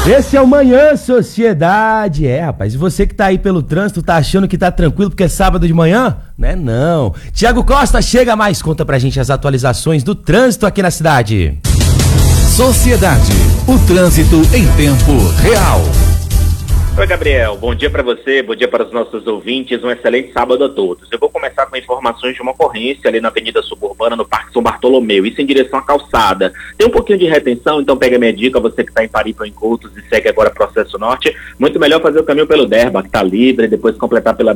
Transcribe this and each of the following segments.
Esse é o Manhã Sociedade. Rapaz, e você que tá aí pelo trânsito, tá achando que tá tranquilo porque é sábado de manhã? Né não. Tiago Costa, chega mais, conta pra gente as atualizações do trânsito aqui na cidade. Sociedade, o trânsito em tempo real. Oi, Gabriel, bom dia para você, bom dia para os nossos ouvintes, um excelente sábado a todos. Eu vou começar com informações de uma ocorrência ali na Avenida Suburbana, no Parque São Bartolomeu, isso em direção à calçada. Tem um pouquinho de retenção, então pega a minha dica, você que está em Paripa ou em Coutos e segue agora Processo Norte, muito melhor fazer o caminho pelo Derba, que está livre, e depois completar pela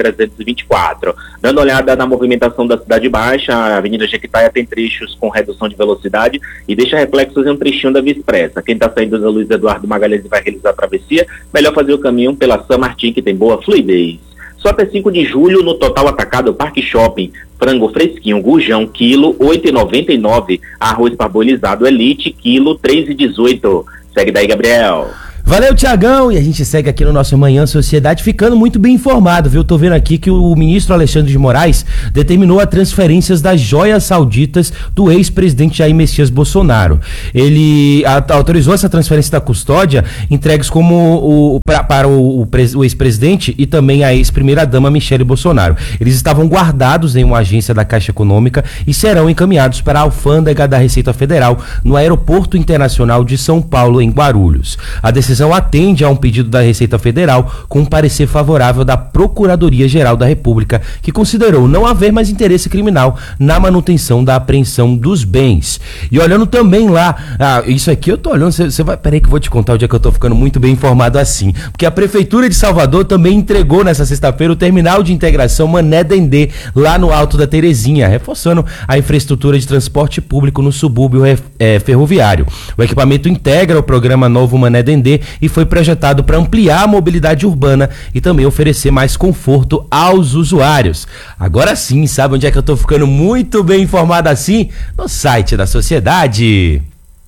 BR-324. Dando uma olhada na movimentação da Cidade Baixa, a Avenida Jequitaia tem trechos com redução de velocidade e deixa reflexos em um trechinho da Via Expressa. Quem está saindo da Luiz Eduardo Magalhães e vai realizar a travessia, melhor fazer o caminho pela São Martim, que tem boa fluidez. Só até 5 de julho, no Total Atacado Parque Shopping, frango fresquinho, gujão, quilo, R$ 8,99. Arroz parbolizado Elite, quilo, R$ 3,18. Segue daí, Gabriel. Valeu, Tiagão, e a gente segue aqui no nosso Manhã Sociedade ficando muito bem informado, viu? Tô vendo aqui que o ministro Alexandre de Moraes determinou a transferências das joias sauditas do ex-presidente Jair Messias Bolsonaro. Ele autorizou essa transferência da custódia, entregues como para o ex-presidente e também a ex-primeira-dama Michele Bolsonaro. Eles estavam guardados em uma agência da Caixa Econômica e serão encaminhados para a alfândega da Receita Federal no Aeroporto Internacional de São Paulo, em Guarulhos. A decisão atende a um pedido da Receita Federal com um parecer favorável da Procuradoria-Geral da República, que considerou não haver mais interesse criminal na manutenção da apreensão dos bens. E olhando também lá, isso aqui eu tô olhando, você vai, peraí que eu vou te contar o dia que eu tô ficando muito bem informado assim, porque a Prefeitura de Salvador também entregou nessa sexta-feira o terminal de integração Mané Dendê, lá no Alto da Terezinha, reforçando a infraestrutura de transporte público no subúrbio ferroviário. O equipamento integra o programa Novo Mané Dendê e foi projetado para ampliar a mobilidade urbana e também oferecer mais conforto aos usuários. Agora sim, sabe onde é que eu tô ficando muito bem informado assim? No site da Sociedade.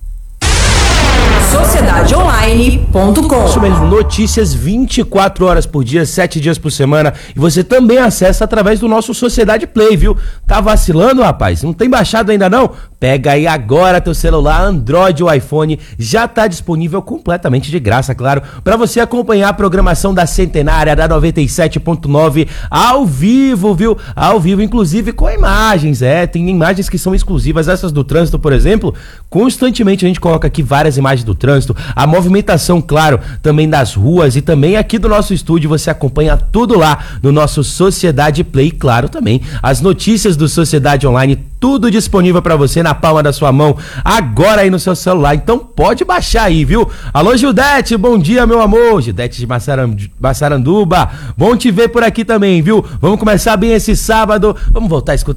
Sociedadeonline.com. Isso mesmo, notícias 24 horas por dia, 7 dias por semana. E você também acessa através do nosso Sociedade Play, viu? Tá vacilando, rapaz? Não tem baixado ainda não? Pega aí agora teu celular, Android ou iPhone, já tá disponível completamente de graça, claro, para você acompanhar a programação da Centenária, da 97.9 ao vivo, viu? Ao vivo, inclusive com imagens, tem imagens que são exclusivas, essas do trânsito, por exemplo, constantemente a gente coloca aqui várias imagens do trânsito, a movimentação, claro, também das ruas e também aqui do nosso estúdio, você acompanha tudo lá no nosso Sociedade Play, claro, também as notícias do Sociedade Online, tudo disponível para você na palma da sua mão, agora aí no seu celular, então pode baixar aí, viu? Alô, Gildete, bom dia, meu amor, Gildete de Massaranduba, bom te ver por aqui também, viu? Vamos começar bem esse sábado, vamos voltar a escutar